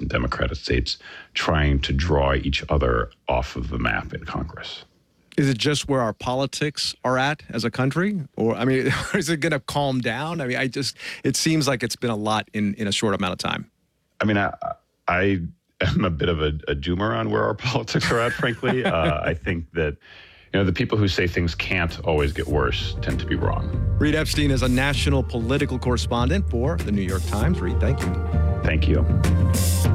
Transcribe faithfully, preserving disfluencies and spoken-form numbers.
and Democratic states trying to draw each other off of the map in Congress. Is it just where our politics are at as a country? Or, I mean, is it going to calm down? I mean, I just, it seems like it's been a lot in, in a short amount of time. I mean, I, I am a bit of a, a doomer on where our politics are at, frankly. uh, I think that, you know, the people who say things can't always get worse tend to be wrong. Reed Epstein is a national political correspondent for the New York Times. Reed, thank you. Thank you.